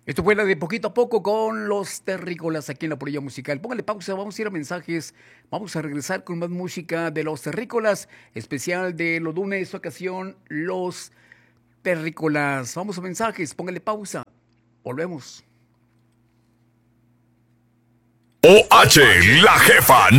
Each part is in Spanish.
Esto fue la de poquito a poco con los terrícolas aquí en la Polilla Musical. Póngale pausa, vamos a ir a mensajes. Vamos a regresar con más música de los terrícolas, especial de los lunes, esta ocasión, los terrícolas. Vamos a mensajes, póngale pausa. Volvemos. OH, la jefa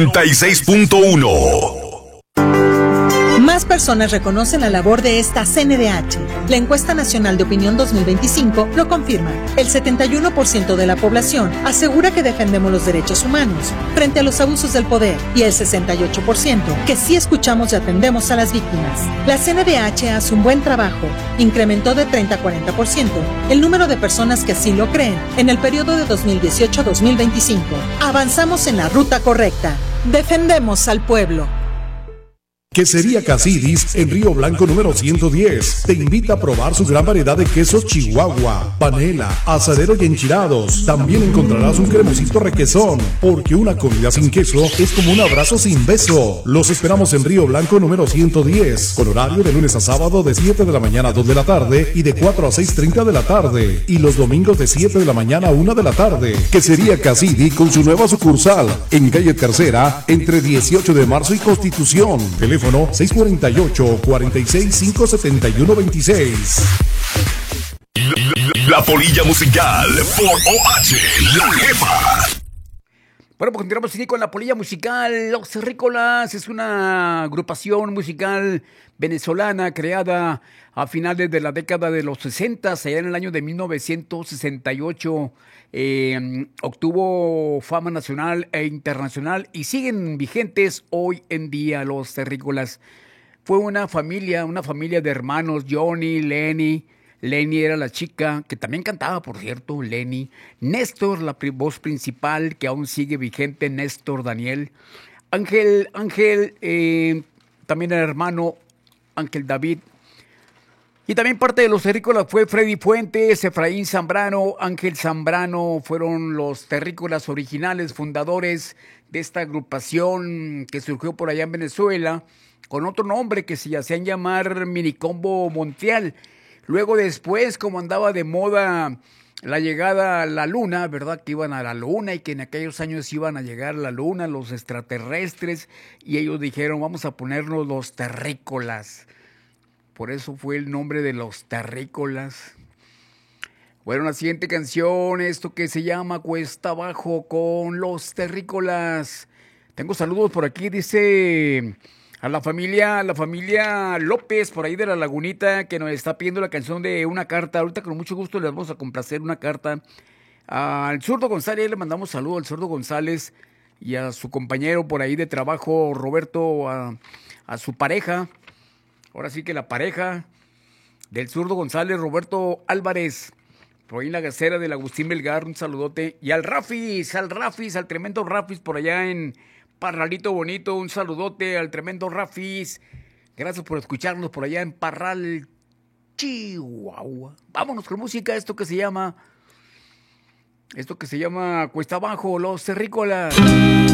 96.1. Más personas reconocen la labor de esta CNDH. La encuesta nacional de opinión 2025 lo confirma. El 71% de la población asegura que defendemos los derechos humanos frente a los abusos del poder y el 68% que sí escuchamos y atendemos a las víctimas. La CNDH hace un buen trabajo. Incrementó de 30 a 40% el número de personas que así lo creen en el periodo de 2018 a 2025. Avanzamos en la ruta correcta. Defendemos al pueblo. Quesería Casidis en Río Blanco número 110 te invita a probar su gran variedad de quesos chihuahua, panela, asadero y enchilados. También encontrarás un cremosito requesón, porque una comida sin queso es como un abrazo sin beso. Los esperamos en Río Blanco número 110, con horario de lunes a sábado de 7 de la mañana a 2 de la tarde y de 4 a 6:30 de la tarde, y los domingos de 7 de la mañana a 1 de la tarde. Quesería Casidis con su nueva sucursal en calle Tercera entre 18 de marzo y Constitución. Teléfono 648-46-571-26. La Polilla Musical por OH, la jefa. Bueno, pues continuamos aquí con la Polilla Musical. Los Terrícolas es una agrupación musical venezolana creada a finales de la década de los 60, allá en el año de 1968. Obtuvo fama nacional e internacional y siguen vigentes hoy en día los Terrícolas. Fue una familia de hermanos, Johnny, Lenny. Lenny era la chica, que también cantaba, por cierto, Lenny. Néstor, la voz principal, que aún sigue vigente, Néstor Daniel. Ángel, también el hermano, Ángel David. Y también parte de los terrícolas fue Freddy Fuentes, Efraín Zambrano, Ángel Zambrano. Fueron los terrícolas originales, fundadores de esta agrupación que surgió por allá en Venezuela, con otro nombre que se hacían llamar Minicombo Montreal. Luego después, como andaba de moda la llegada a la luna, ¿verdad? Que iban a la luna y que en aquellos años iban a llegar a la luna los extraterrestres, y ellos dijeron, vamos a ponernos los terrícolas. Por eso fue el nombre de los terrícolas. Bueno, la siguiente canción, esto que se llama Cuesta Abajo con los terrícolas. Tengo saludos por aquí, dice a la familia López, por ahí de la Lagunita, que nos está pidiendo la canción de Una Carta. Ahorita con mucho gusto les vamos a complacer Una Carta. Al Zurdo González le mandamos saludos al Zurdo González y a su compañero por ahí de trabajo, Roberto, a su pareja. Ahora sí que la pareja del Zurdo González, Roberto Álvarez, por ahí en la gacera del Agustín Belgar, un saludote. Y al Rafis, al tremendo Rafis por allá en Parralito Bonito, un saludote al tremendo Rafis. Gracias por escucharnos por allá en Parral, Chihuahua. Vámonos con música, esto que se llama Cuesta Abajo, los terrícolas.